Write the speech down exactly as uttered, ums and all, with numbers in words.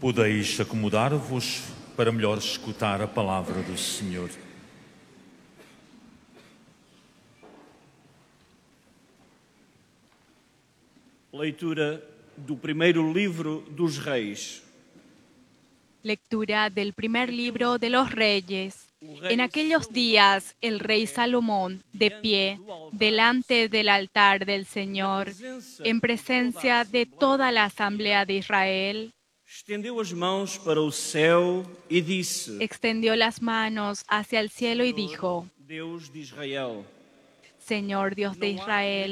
Podeis acomodar-vos para melhor escutar a palavra do Senhor. Leitura do primeiro livro dos Reis. Lectura del primer libro de los Reyes. En aquellos días el rey Salomón, de pie, delante del altar del Señor, en presencia de toda la asamblea de Israel, Estendeu as mãos para o céu e disse: extendió las manos hacia el cielo y dijo: Deus de Israel, Señor Dios de Israel,